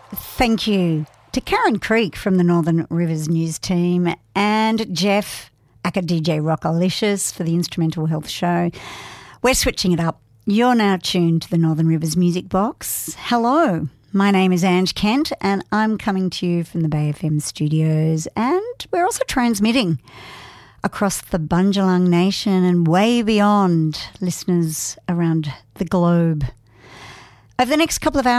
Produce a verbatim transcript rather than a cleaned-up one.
Thank you to Karen Creek from the Northern Rivers News team and Jeff aka D J Rockalicious for the Instrumental Health Show. We're switching it up. You're now tuned to the Northern Rivers Music Box. Hello, my name is Ange Kent and I'm coming to you from the Bay F M studios, and we're also transmitting across the Bundjalung Nation and way beyond, listeners around the globe. Over the next couple of hours,